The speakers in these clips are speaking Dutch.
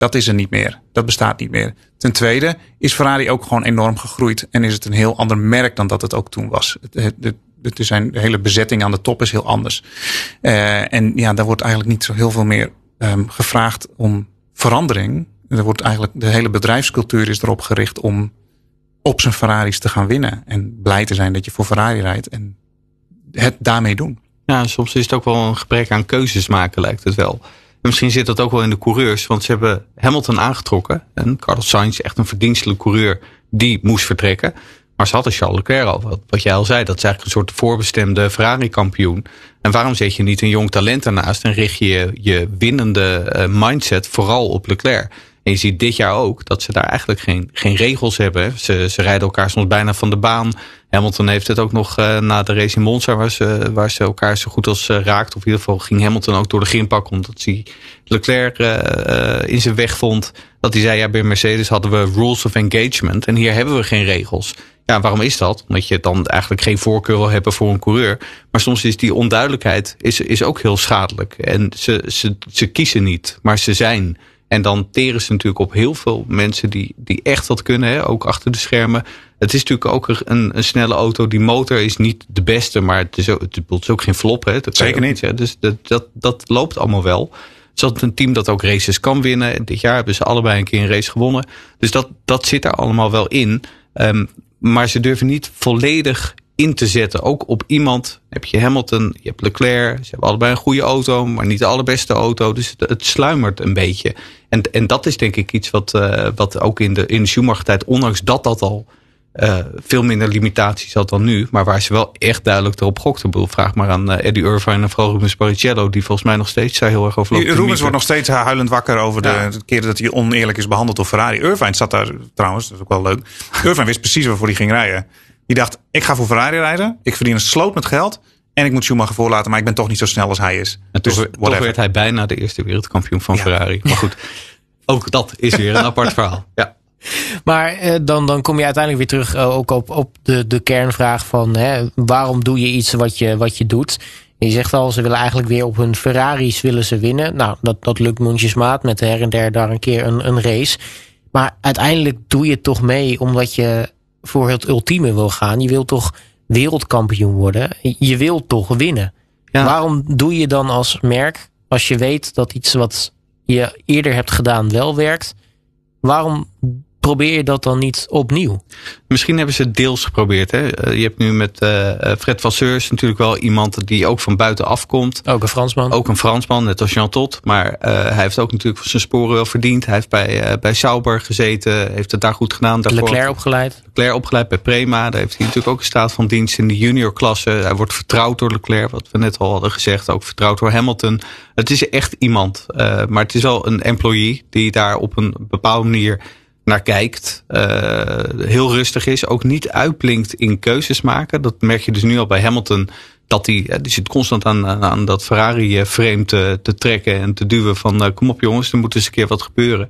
Dat is er niet meer. Dat bestaat niet meer. Ten tweede is Ferrari ook gewoon enorm gegroeid. En is het een heel ander merk dan dat het ook toen was. De hele bezetting aan de top is heel anders. En ja, daar wordt eigenlijk niet zo heel veel meer gevraagd om verandering. Er wordt eigenlijk, de hele bedrijfscultuur is erop gericht om op zijn Ferraris te gaan winnen. En blij te zijn dat je voor Ferrari rijdt. En het daarmee doen. Ja, soms is het ook wel een gebrek aan keuzes maken, lijkt het wel. En misschien zit dat ook wel in de coureurs. Want ze hebben Hamilton aangetrokken. En Carlos Sainz, echt een verdienstelijke coureur, die moest vertrekken. Maar ze hadden Charles Leclerc al. Wat jij al zei, dat is eigenlijk een soort voorbestemde Ferrari-kampioen. En waarom zet je niet een jong talent ernaast en richt je winnende mindset vooral op Leclerc? En je ziet dit jaar ook dat ze daar eigenlijk geen regels hebben. Ze rijden elkaar soms bijna van de baan. Hamilton heeft het ook nog na de race in Monza, waar ze elkaar zo goed als raakt. Of in ieder geval ging Hamilton ook door de grindbak, omdat hij Leclerc in zijn weg vond. Dat hij zei, ja, bij Mercedes hadden we rules of engagement. En hier hebben we geen regels. Ja, waarom is dat? Omdat je dan eigenlijk geen voorkeur wil hebben voor een coureur. Maar soms is die onduidelijkheid is ook heel schadelijk. En ze kiezen niet, maar ze zijn. En dan teren ze natuurlijk op heel veel mensen die echt wat kunnen. Hè? Ook achter de schermen. Het is natuurlijk ook een snelle auto. Die motor is niet de beste, maar het is ook geen flop. Hè? Zeker niet. Hè? Dus dat loopt allemaal wel. Het is altijd een team dat ook races kan winnen. Dit jaar hebben ze allebei een keer een race gewonnen. Dus dat zit er allemaal wel in. Maar ze durven niet volledig in te zetten. Ook op iemand heb je Hamilton, je hebt Leclerc. Ze hebben allebei een goede auto, maar niet de allerbeste auto. Dus het sluimert een beetje. En dat is denk ik iets wat ook in de Schumacher-tijd, ondanks dat al veel minder limitaties had dan nu, maar waar ze wel echt duidelijk erop gokten. Ik bedoel, vraag maar aan Eddie Irvine en vooral Rubens Barrichello, die volgens mij nog steeds daar heel erg over loopt. Rubens wordt nog steeds huilend wakker over de keren dat hij oneerlijk is behandeld door Ferrari. Irvine zat daar trouwens, dat is ook wel leuk. Irvine wist precies waarvoor hij ging rijden. Die dacht, ik ga voor Ferrari rijden, ik verdien een sloot met geld en ik moet Schumacher voorlaten, maar ik ben toch niet zo snel als hij is. En toch werd hij bijna de eerste wereldkampioen van Ferrari. Maar goed, ook dat is weer een apart verhaal. Ja. Maar dan kom je uiteindelijk weer terug ook op de kernvraag van waarom doe je iets wat je doet. En je zegt al, ze willen eigenlijk weer op hun Ferraris willen ze winnen. Nou, dat lukt mondjesmaat met her en der daar een keer een race. Maar uiteindelijk doe je het toch mee omdat je voor het ultieme wil gaan. Je wil toch wereldkampioen worden. Je wil toch winnen. Ja. Waarom doe je dan als merk, als je weet dat iets wat je eerder hebt gedaan wel werkt, waarom probeer je dat dan niet opnieuw? Misschien hebben ze het deels geprobeerd. Hè? Je hebt nu met Fred Vasseurs natuurlijk wel iemand die ook van buitenaf komt. Ook een Fransman. Net als Jean Todt. Maar hij heeft ook natuurlijk zijn sporen wel verdiend. Hij heeft bij Sauber gezeten. Heeft het daar goed gedaan. Leclerc opgeleid bij Prema. Daar heeft hij natuurlijk ook een staat van dienst in de juniorklasse. Hij wordt vertrouwd door Leclerc. Wat we net al hadden gezegd. Ook vertrouwd door Hamilton. Het is echt iemand. Maar het is wel een employee die daar op een bepaalde manier naar kijkt, heel rustig is, ook niet uitblinkt in keuzes maken. Dat merk je dus nu al bij Hamilton, dat die zit constant aan dat Ferrari-frame te trekken en te duwen van kom op jongens, er moet eens een keer wat gebeuren.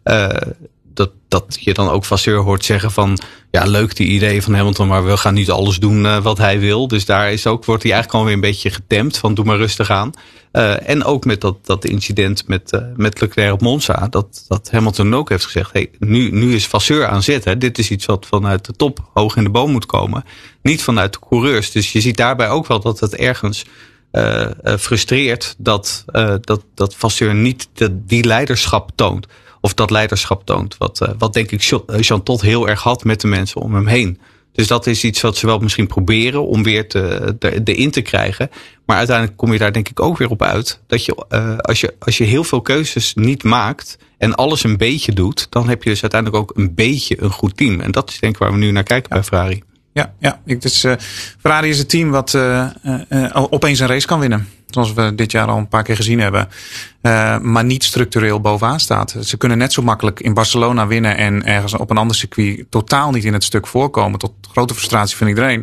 Dat je dan ook Vasseur hoort zeggen van, ja, leuk die idee van Hamilton, maar we gaan niet alles doen wat hij wil. Dus daar wordt hij eigenlijk alweer een beetje getemd van doe maar rustig aan. En ook met dat incident met Leclerc op Monza, dat Hamilton ook heeft gezegd, hey, nu is Vasseur aan zet. Hè. Dit is iets wat vanuit de top hoog in de boom moet komen. Niet vanuit de coureurs. Dus je ziet daarbij ook wel dat het ergens frustreert dat Vasseur niet die leiderschap toont. Of dat leiderschap toont. Wat denk ik Jean Todt heel erg had met de mensen om hem heen. Dus dat is iets wat ze wel misschien proberen om weer erin te krijgen. Maar uiteindelijk kom je daar denk ik ook weer op uit. Dat je als je heel veel keuzes niet maakt en alles een beetje doet, dan heb je dus uiteindelijk ook een beetje een goed team. En dat is denk ik waar we nu naar kijken bij Ferrari. Ja. Ferrari is het team wat opeens een race kan winnen. Zoals we dit jaar al een paar keer gezien hebben. Maar niet structureel bovenaan staat. Ze kunnen net zo makkelijk in Barcelona winnen en ergens op een ander circuit totaal niet in het stuk voorkomen. Tot grote frustratie van iedereen.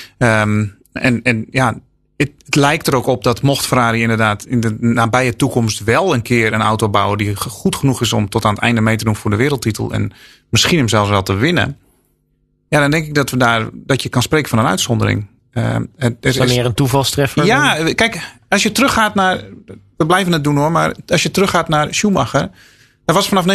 Het lijkt er ook op dat mocht Ferrari inderdaad in de nabije toekomst wel een keer een auto bouwen die goed genoeg is om tot aan het einde mee te doen voor de wereldtitel. En misschien hem zelfs wel te winnen. Ja, dan denk ik dat je kan spreken van een uitzondering. Is dat meer een toevalstreffer? Ja, kijk, als je teruggaat naar, we blijven het doen hoor, maar als je teruggaat naar Schumacher, Hij was vanaf